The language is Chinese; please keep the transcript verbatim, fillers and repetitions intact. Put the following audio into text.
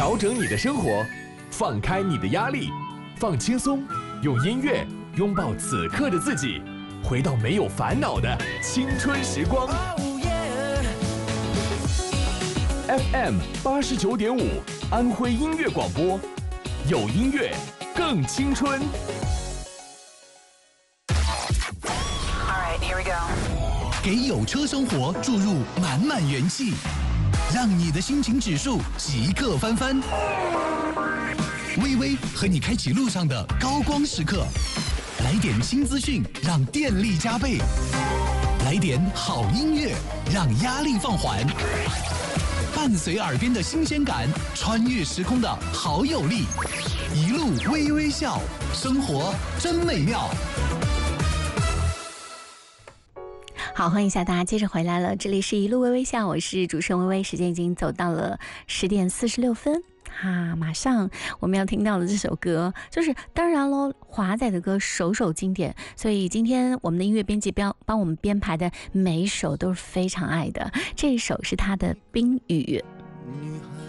调整你的生活，放开你的压力，放轻松，用音乐拥抱此刻的自己，回到没有烦恼的青春时光。F M 八十九点五，安徽音乐广播，有音乐更青春。 All right, here we go. 给有车生活注入满满元气，让你的心情指数即刻翻番。微微和你开启路上的高光时刻，来点新资讯，让电力加倍；来点好音乐，让压力放缓。伴随耳边的新鲜感，穿越时空的好有力，一路微微笑，生活真美妙。 好，欢迎一下大家接着回来了，这里是一路微微笑，我是主持人微微，时间已经走到了十点四十六分。哈，马上我们要听到的这首歌，就是当然喽，华仔的歌首首经典，所以今天我们的音乐编辑帮帮我们编排的每一首都是非常爱的。这一首是他的《冰雨》。 女孩